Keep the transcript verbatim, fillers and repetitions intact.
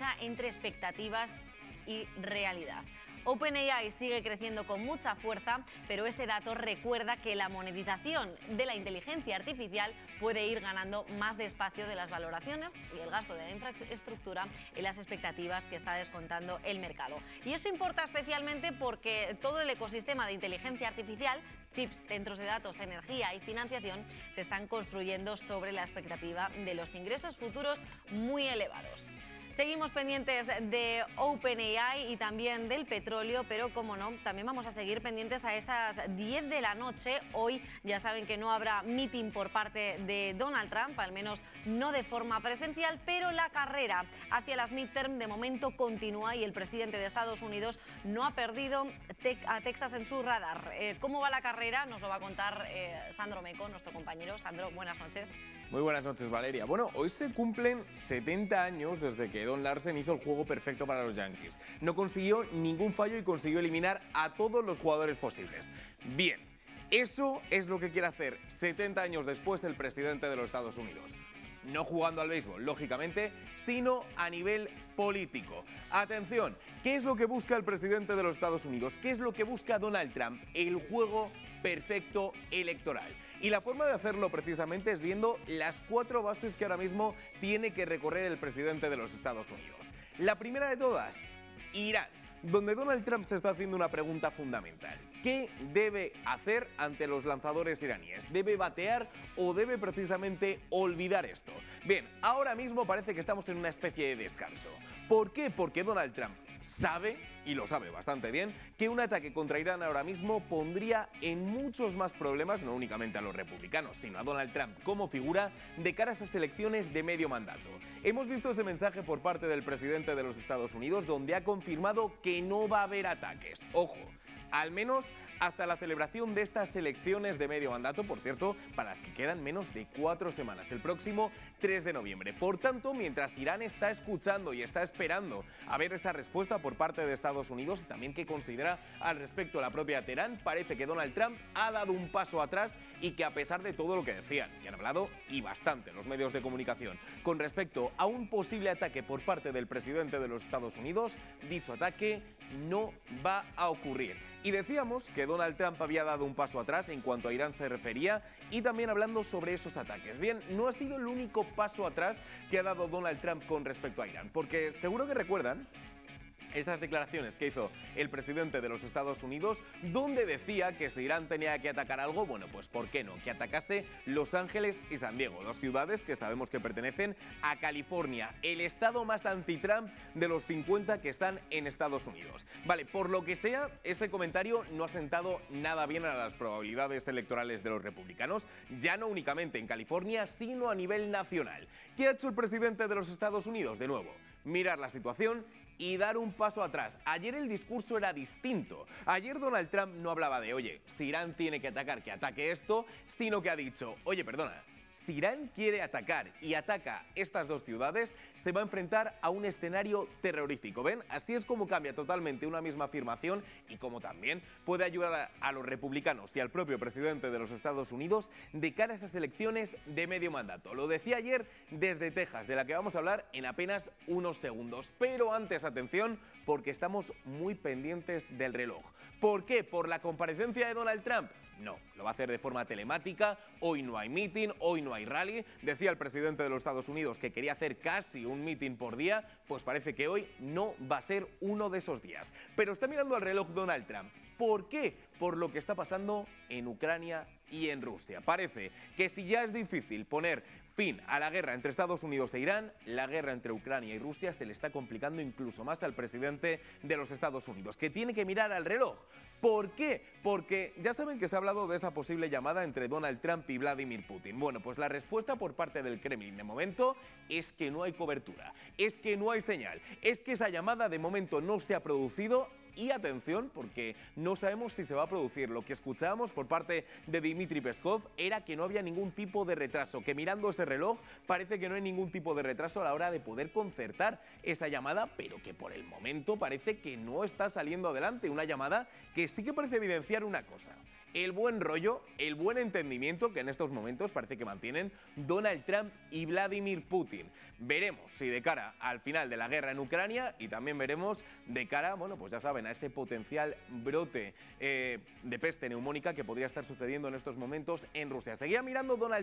brecha entre expectativas y realidad. OpenAI sigue creciendo con mucha fuerza, pero ese dato recuerda que la monetización de la inteligencia artificial puede ir ganando más despacio de las valoraciones y el gasto de la infraestructura y las expectativas que está descontando el mercado. Y eso importa especialmente porque todo el ecosistema de inteligencia artificial, chips, centros de datos, energía y financiación se están construyendo sobre la expectativa de los ingresos futuros muy elevados. Seguimos pendientes de OpenAI y también del petróleo, pero como no, también vamos a seguir pendientes a esas diez de la noche. Hoy ya saben que no habrá meeting por parte de Donald Trump, al menos no de forma presencial, pero la carrera hacia las midterm de momento continúa y el presidente de Estados Unidos no ha perdido a Texas en su radar. Eh, ¿Cómo va la carrera? Nos lo va a contar eh, Sandro Meco, nuestro compañero. Sandro, buenas noches. Muy buenas noches, Valeria. Bueno, hoy se cumplen setenta años desde que Don Larsen hizo el juego perfecto para los Yankees. No consiguió ningún fallo y consiguió eliminar a todos los jugadores posibles. Bien, eso es lo que quiere hacer setenta años después el presidente de los Estados Unidos. No jugando al béisbol, lógicamente, sino a nivel político. Atención, ¿qué es lo que busca el presidente de los Estados Unidos? ¿Qué es lo que busca Donald Trump? El juego perfecto electoral. Y la forma de hacerlo precisamente es viendo las cuatro bases que ahora mismo tiene que recorrer el presidente de los Estados Unidos. La primera de todas, Irán, donde Donald Trump se está haciendo una pregunta fundamental. ¿Qué debe hacer ante los lanzadores iraníes? ¿Debe batear o debe precisamente olvidar esto? Bien, ahora mismo parece que estamos en una especie de descanso. ¿Por qué? Porque Donald Trump sabe, y lo sabe bastante bien, que un ataque contra Irán ahora mismo pondría en muchos más problemas, no únicamente a los republicanos, sino a Donald Trump como figura de cara a esas elecciones de medio mandato. Hemos visto ese mensaje por parte del presidente de los Estados Unidos, donde ha confirmado que no va a haber ataques. Ojo, al menos hasta la celebración de estas elecciones de medio mandato, por cierto, para las que quedan menos de cuatro semanas, el próximo tres de noviembre. Por tanto, mientras Irán está escuchando y está esperando a ver esa respuesta por parte de Estados Unidos y también qué considera al respecto la propia Teherán, parece que Donald Trump ha dado un paso atrás y que a pesar de todo lo que decían, que han hablado y bastante los medios de comunicación, con respecto a un posible ataque por parte del presidente de los Estados Unidos, dicho ataque no va a ocurrir. Y decíamos que Donald Trump había dado un paso atrás en cuanto a Irán se refería y también hablando sobre esos ataques. Bien, no ha sido el único paso atrás que ha dado Donald Trump con respecto a Irán, porque seguro que recuerdan esas declaraciones que hizo el presidente de los Estados Unidos, donde decía que si Irán tenía que atacar algo, bueno, pues ¿por qué no? Que atacase Los Ángeles y San Diego, dos ciudades que sabemos que pertenecen a California, el estado más anti-Trump de los cincuenta que están en Estados Unidos. Vale, por lo que sea, ese comentario no ha sentado nada bien a las probabilidades electorales de los republicanos, ya no únicamente en California, sino a nivel nacional. ¿Qué ha hecho el presidente de los Estados Unidos? De nuevo, mirar la situación y dar un paso atrás. Ayer el discurso era distinto. Ayer Donald Trump no hablaba de, oye, si Irán tiene que atacar, que ataque esto, sino que ha dicho, oye, perdona, si Irán quiere atacar y ataca estas dos ciudades, se va a enfrentar a un escenario terrorífico. ¿Ven? Así es como cambia totalmente una misma afirmación y como también puede ayudar a, a los republicanos y al propio presidente de los Estados Unidos de cara a esas elecciones de medio mandato. Lo decía ayer desde Texas, de la que vamos a hablar en apenas unos segundos. Pero antes, atención, porque estamos muy pendientes del reloj. ¿Por qué? ¿Por la comparecencia de Donald Trump? No, lo va a hacer de forma telemática. Hoy no hay meeting, hoy no hay rally. Decía el presidente de los Estados Unidos que quería hacer casi un meeting por día, pues parece que hoy no va a ser uno de esos días. Pero está mirando al reloj Donald Trump. ¿Por qué? Por lo que está pasando en Ucrania y en Rusia. Parece que si ya es difícil poner fin a la guerra entre Estados Unidos e Irán, la guerra entre Ucrania y Rusia se le está complicando incluso más al presidente de los Estados Unidos, que tiene que mirar al reloj. ¿Por qué? Porque ya saben que se ha hablado de esa posible llamada entre Donald Trump y Vladimir Putin. Bueno, pues la respuesta por parte del Kremlin de momento es que no hay cobertura, es que no hay señal, es que esa llamada de momento no se ha producido y atención, porque no sabemos si se va a producir. Lo que escuchábamos por parte de Dmitry Peskov era que no había ningún tipo de retraso, que mirando ese reloj parece que no hay ningún tipo de retraso a la hora de poder concertar esa llamada, pero que por el momento parece que no está saliendo adelante. Una llamada que sí que parece evidenciar una cosa: el buen rollo, el buen entendimiento que en estos momentos parece que mantienen Donald Trump y Vladimir Putin. Veremos si de cara al final de la guerra en Ucrania, y también veremos de cara, bueno, pues ya saben, a ese potencial brote eh, de peste neumónica que podría estar sucediendo en estos momentos en Rusia. Seguía mirando Donald